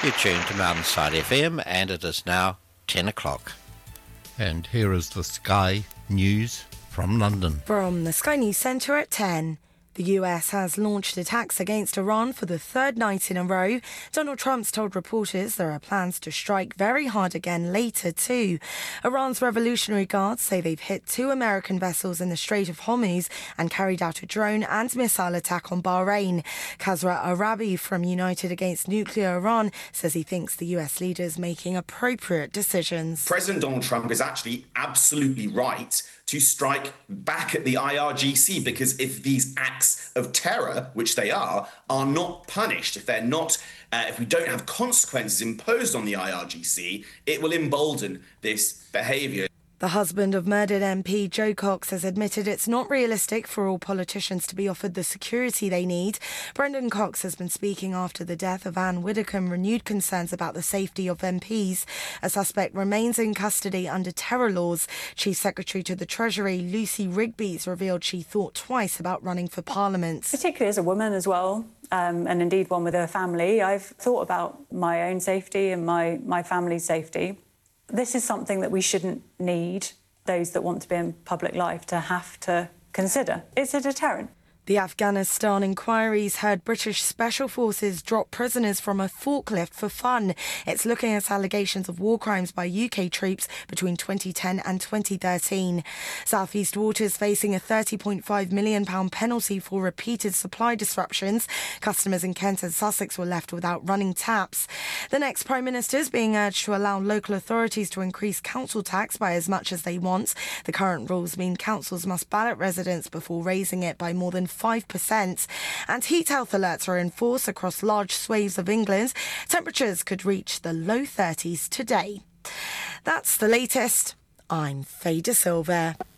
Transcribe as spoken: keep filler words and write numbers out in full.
You're tuned to Mountainside F M, and it is now ten o'clock. And here is the Sky News from London. From the Sky News Centre at ten. The U S has launched attacks against Iran for the third night in a row. Donald Trump's told reporters there are plans to strike very hard again later too. Iran's Revolutionary Guards say they've hit two American vessels in the Strait of Hormuz and carried out a drone and missile attack on Bahrain. Khazra Arabi from United Against Nuclear Iran says he thinks the U S leader is making appropriate decisions. President Donald Trump is actually absolutely right to strike back at the I R G C, because if these acts of terror, which they are, are not punished, if they're not, uh, if we don't have consequences imposed on the I R G C, it will embolden this behaviour. The husband of murdered M P Joe Cox has admitted it's not realistic for all politicians to be offered the security they need. Brendan Cox has been speaking after the death of Anne Widdecombe renewed concerns about the safety of M Ps. A suspect remains in custody under terror laws. Chief Secretary to the Treasury, Lucy Rigby's revealed she thought twice about running for Parliament. Particularly as a woman as well, um, and indeed one with a family, I've thought about my own safety and my, my family's safety. This is something that we shouldn't need those that want to be in public life to have to consider. It's a deterrent. The Afghanistan inquiries heard British Special Forces drop prisoners from a forklift for fun. It's looking at allegations of war crimes by U K troops between twenty ten and twenty thirteen. South East Water's facing a thirty point five million pounds penalty for repeated supply disruptions. Customers in Kent and Sussex were left without running taps. The next Prime Minister is being urged to allow local authorities to increase council tax by as much as they want. The current rules mean councils must ballot residents before raising it by more than five percent. And heat health alerts are in force across large swathes of England. Temperatures could reach the low thirties today. That's the latest. I'm Faye De Silva.